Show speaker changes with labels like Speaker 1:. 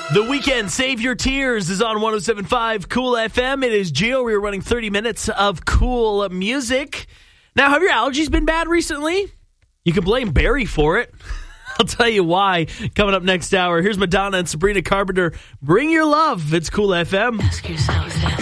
Speaker 1: The Weekend, Save Your Tears is on 107.5 Cool FM. It is Gio. We're running 30 minutes of cool music. Now, have your allergies been bad recently? You can blame Barry for it. I'll tell you why. Coming up next hour, here's Madonna and Sabrina Carpenter. Bring Your Love. It's Cool FM.
Speaker 2: Ask yourself